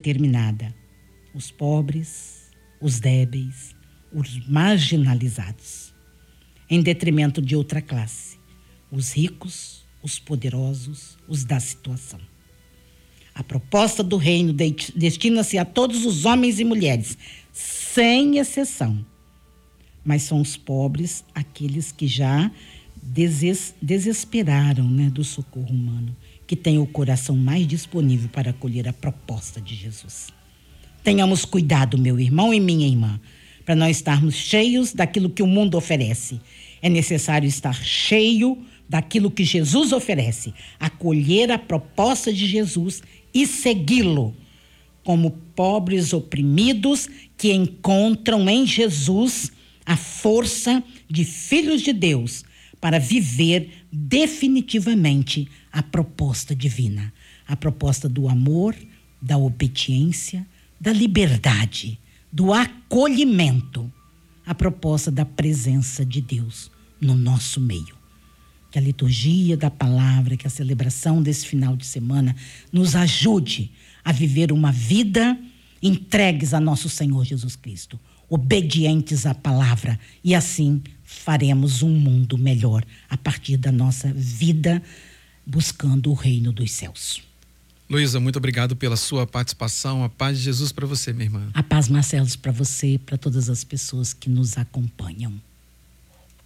determinada: os pobres, os débeis, os marginalizados, em detrimento de outra classe, os ricos, os poderosos, os da situação. A proposta do reino destina-se a todos os homens e mulheres, sem exceção. Mas são os pobres aqueles que já desesperaram, né, do socorro humano, que têm o coração mais disponível para acolher a proposta de Jesus. Tenhamos cuidado, meu irmão e minha irmã, para não estarmos cheios daquilo que o mundo oferece. É necessário estar cheio daquilo que Jesus oferece, acolher a proposta de Jesus e segui-lo, como pobres oprimidos que encontram em Jesus a força de filhos de Deus para viver definitivamente a proposta divina, a proposta do amor, da obediência, da liberdade, do acolhimento, a proposta da presença de Deus no nosso meio. Que a liturgia da palavra, que a celebração desse final de semana nos ajude a viver uma vida entregues a nosso Senhor Jesus Cristo, obedientes à palavra, e assim faremos um mundo melhor a partir da nossa vida buscando o reino dos céus. Luísa, muito obrigado pela sua participação. A paz de Jesus para você, minha irmã. A paz, Marcelo, para você e para todas as pessoas que nos acompanham.